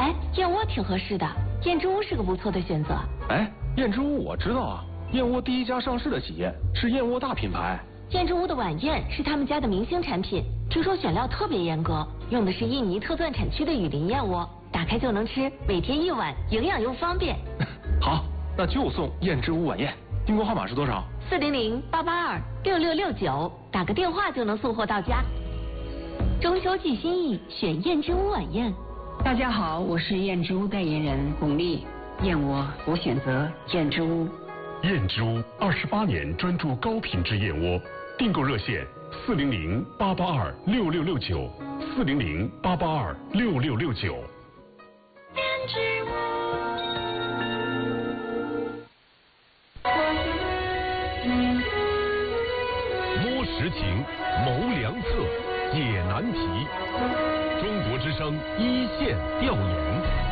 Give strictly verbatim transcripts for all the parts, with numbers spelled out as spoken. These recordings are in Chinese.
哎，燕窝挺合适的，燕之屋是个不错的选择。 哎，燕之屋我知道啊，燕窝第一家上市的企业是燕窝大品牌。 燕之屋的晚宴是他们家的明星产品，听说选料特别严格，用的是印尼特钻产区的雨林燕窝，打开就能吃，每天一碗，营养又方便。 好，那就送燕之屋晚宴。订购号码是多少？ 四零零八八二六六六九，打个电话就能送货到家。中秋寄心意，选燕之屋晚宴。 大家好，我是燕之屋代言人巩俐，燕窝我选择燕之屋。 燕之屋二十八年专注高品质燕窝，订购热线四零零八八二六六六九，四零零八八二六六六九。 燕之屋。 摸实情，谋良策，解难题。中国之声一线调研。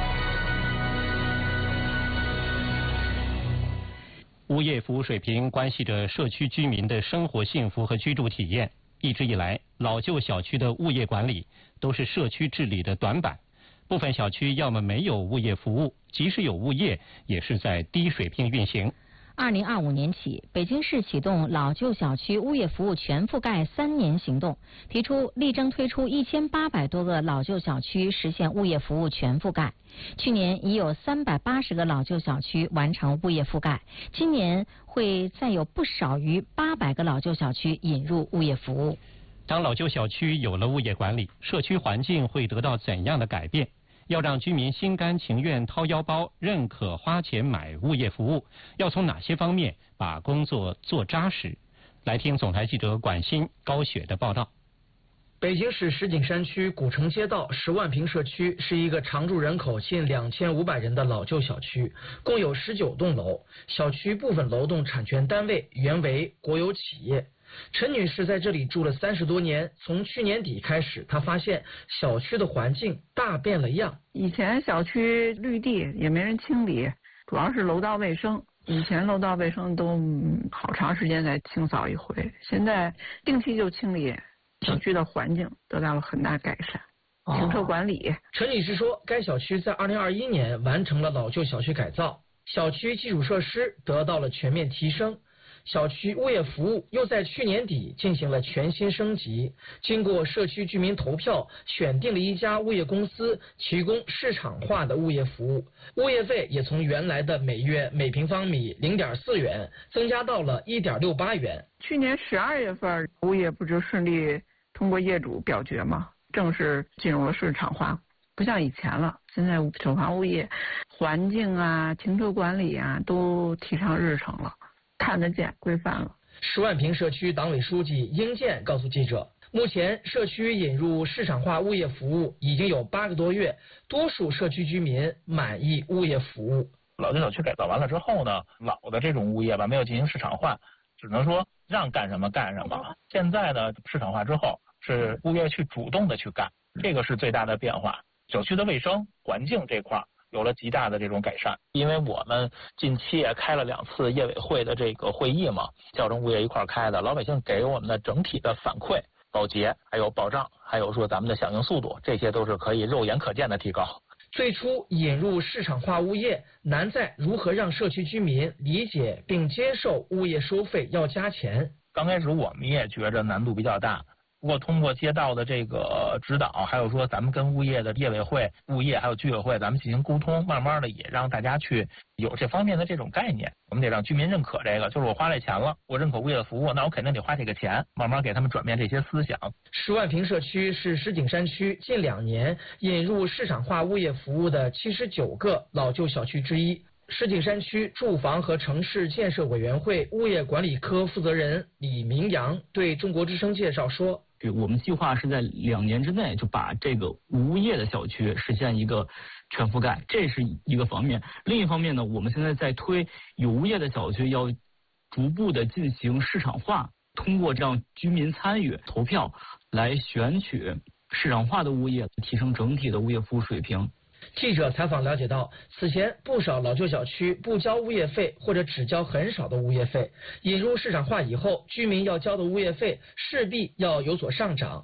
物业服务水平关系着社区居民的生活幸福和居住体验。一直以来，老旧小区的物业管理都是社区治理的短板。部分小区要么没有物业服务，即使有物业，也是在低水平运行。 二零二五年起，北京市启动老旧小区物业服务全覆盖三年行动，提出力争推出一千八百多个老旧小区实现物业服务全覆盖。去年已有三百八十个老旧小区完成物业覆盖，今年会再有不少于八百个老旧小区引入物业服务。 当老旧小区有了物业管理，社区环境会得到怎样的改变？要让居民心甘情愿掏腰包，认可花钱买物业服务，要从哪些方面把工作做扎实？来听总台记者管欣、高雪的报道。 北京市石景山区古城街道十万平社区是一个常住人口近两千五百人的老旧小区，共有十九栋楼。小区部分楼栋产权单位原为国有企业。陈女士在这里住了三十多年，从去年底开始，她发现小区的环境大变了样。 以前小区绿地也没人清理，主要是楼道卫生。以前楼道卫生都好长时间才清扫一回，现在定期就清理，小区的环境得到了很大改善。停车管理， 陈女士说，该小区在二零二一年完成了老旧小区改造，小区基础设施得到了全面提升。小区物业服务又在去年底进行了全新升级，经过社区居民投票，选定了一家物业公司提供市场化的物业服务，物业费也从原来的每月每平方米 零点四元增加到了 一点六八元。 去年十二月份，物业不就顺利通过业主表决吗？正式进入了市场化，不像以前了。现在首房物业环境啊、停车管理啊都提上日程了。看得见，规范了。 十万平社区党委书记英建告诉记者，目前社区引入市场化物业服务已经有八个多月，多数社区居民满意物业服务。 老旧小区改造完了之后呢，老的这种物业吧没有进行市场化，只能说让干什么干什么。现在呢，市场化之后是物业去主动的去干，这个是最大的变化。小区的卫生环境这块有了极大的这种改善，因为我们近期也开了两次业委会的这个会议嘛，叫成物业一块开的，老百姓给我们的整体的反馈、保洁还有保障，还有说咱们的响应速度，这些都是可以肉眼可见的提高。 最初引入市场化物业，难在如何让社区居民理解并接受物业收费要加钱。 刚开始我们也觉着难度比较大。不过通过街道的这个指导，还有说咱们跟物业的业委会、物业还有居委会咱们进行沟通，慢慢的也让大家去有这方面的这种概念。我们得让居民认可这个，就是我花这钱了，我认可物业的服务，那我肯定得花这个钱，慢慢给他们转变这些思想。 十万平社区是石景山区近两年引入市场化物业服务的七十九个老旧小区之一。石景山区住房和城市建设委员会物业管理科负责人李明阳对中国之声介绍说， 我们计划是在两年之内就把这个无物业的小区实现一个全覆盖，这是一个方面。另一方面呢，我们现在在推有物业的小区要逐步的进行市场化，通过让居民参与投票来选取市场化的物业，提升整体的物业服务水平。 记者采访了解到，此前不少老旧小区不交物业费或者只交很少的物业费，引入市场化以后，居民要交的物业费势必要有所上涨。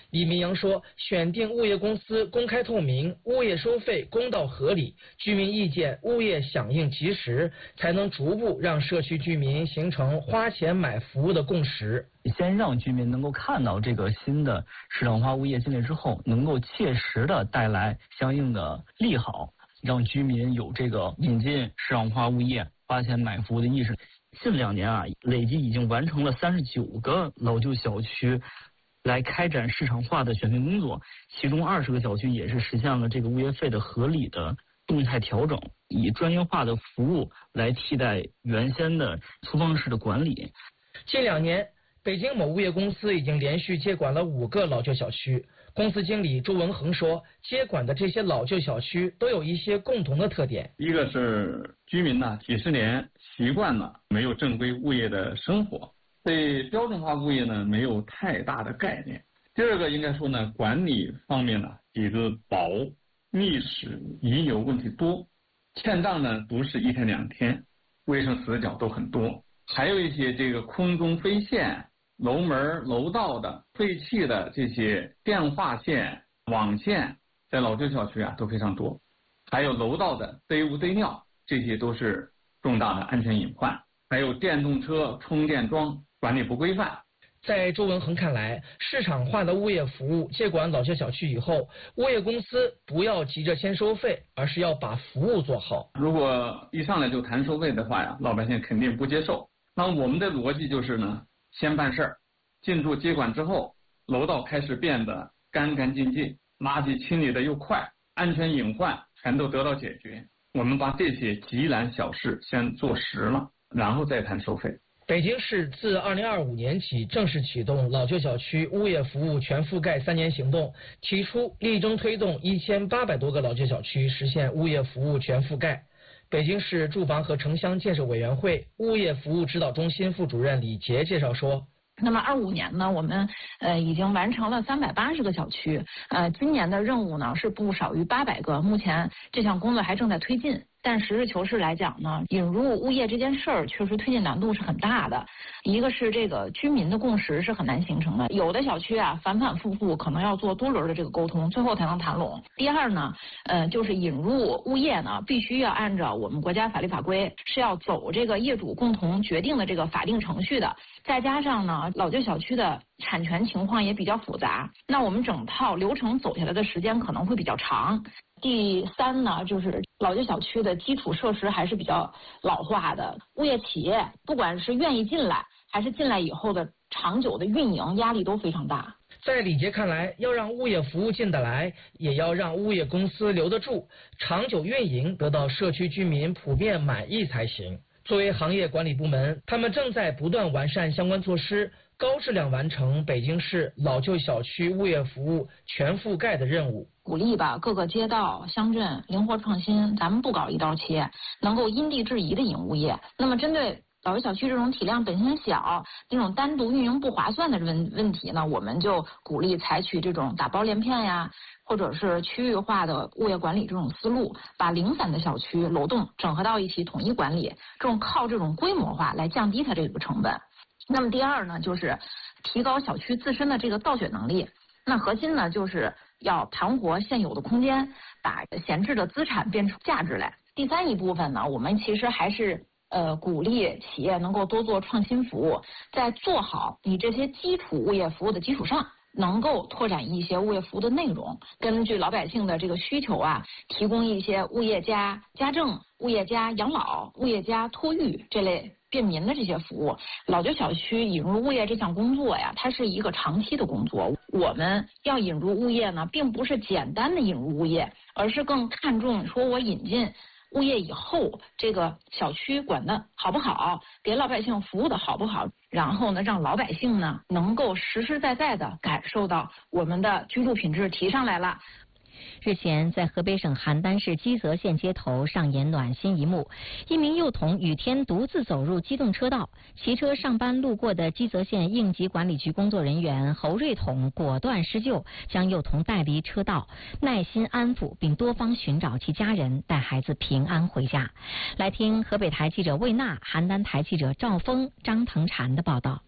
李明阳说，选定物业公司公开透明，物业收费公道合理，居民意见物业响应及时，才能逐步让社区居民形成花钱买服务的共识。 先让居民能够看到这个新的市场化物业进来之后，能够切实的带来相应的利好，让居民有这个引进市场化物业花钱买服务的意识。近两年啊，累计已经完成了三十九个老旧小区来开展市场化的选配工作，其中二十个小区也是实现了这个物业费的合理的动态调整，以专业化的服务来替代原先的粗放式的管理。 近两年，北京某物业公司已经连续接管了五个老旧小区。公司经理周文恒说，接管的这些老旧小区都有一些共同的特点。 一个是居民呢几十年习惯了没有正规物业的生活，对标准化物业呢没有太大的概念。第二个应该说呢，管理方面呢底子薄，历史遗留问题多，欠账呢不是一天两天，卫生死角都很多，还有一些这个空中飞线、楼门楼道的废弃的这些电话线、网线，在老旧小区啊都非常多，还有楼道的堆污堆尿，这些都是重大的安全隐患。还有电动车充电桩管理不规范。 在周文恒看来，市场化的物业服务接管老旧小区以后，物业公司不要急着先收费，而是要把服务做好。 如果一上来就谈收费的话呀，老百姓肯定不接受。那我们的逻辑就是呢，先办事儿，进驻接管之后，楼道开始变得干干净净，垃圾清理的又快，安全隐患全都得到解决。我们把这些急难小事先做实了，然后再谈收费。 北京市自二零二五年起正式启动老旧小区物业服务全覆盖三年行动，提出力争推动一千八百多个老旧小区实现物业服务全覆盖。北京市住房和城乡建设委员会物业服务指导中心副主任李杰介绍说， 那么二五年呢，我们呃已经完成了三百八十个小区，呃，今年的任务呢是不少于八百个，目前这项工作还正在推进。但实事求是来讲呢，引入物业这件事儿确实推进难度是很大的。一个是这个居民的共识是很难形成的，有的小区啊反反复复可能要做多轮的这个沟通，最后才能谈拢。第二呢，呃，就是引入物业呢，必须要按照我们国家法律法规，是要走这个业主共同决定的这个法定程序的。再加上呢，老旧小区的产权情况也比较复杂，那我们整套流程走下来的时间可能会比较长。第三呢，就是老旧小区的基础设施还是比较老化的，物业企业不管是愿意进来，还是进来以后的长久的运营压力都非常大。 在李杰看来，要让物业服务进得来，也要让物业公司留得住，长久运营得到社区居民普遍满意才行。作为行业管理部门，他们正在不断完善相关措施，高质量完成北京市老旧小区物业服务全覆盖的任务。 鼓励吧各个街道乡镇灵活创新，咱们不搞一刀切，能够因地制宜的引物业。那么针对老旧小区这种体量本身小、那种单独运营不划算的问问题呢，我们就鼓励采取这种打包连片呀，或者是区域化的物业管理这种思路，把零散的小区楼栋整合到一起统一管理，这种靠这种规模化来降低它这个成本。那么第二呢，就是提高小区自身的这个造血能力。那核心呢，就是要盘活现有的空间，把闲置的资产变出价值来。第三一部分呢，我们其实还是呃鼓励企业能够多做创新服务，在做好你这些基础物业服务的基础上，能够拓展一些物业服务的内容，根据老百姓的这个需求啊，提供一些物业加家政、物业加养老、物业加托育这类便民的这些服务。老旧小区引入物业这项工作呀，它是一个长期的工作。我们要引入物业呢，并不是简单的引入物业，而是更看重说我引进物业以后，这个小区管得好不好，给老百姓服务的好不好，然后呢，让老百姓呢能够实实在在的感受到我们的居住品质提上来了。 日前，在河北省邯郸市基泽县街头上演暖心一幕，一名幼童雨天独自走入机动车道，骑车上班路过的基泽县应急管理局工作人员侯瑞统果断施救，将幼童带离车道，耐心安抚，并多方寻找其家人，带孩子平安回家。来听河北台记者魏娜、邯郸台记者赵峰、张腾婵的报道。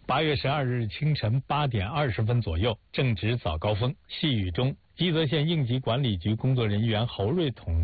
八月十二日清晨八点二十分左右，正值早高峰，细雨中，基泽县应急管理局工作人员侯瑞统